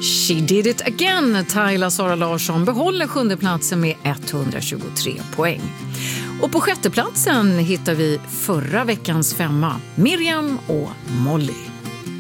She did it again. Tyla Sara Larsson behåller 7:e platsen med 123 poäng. Och på 6:e platsen hittar vi förra veckans 5, Miriam och Molly.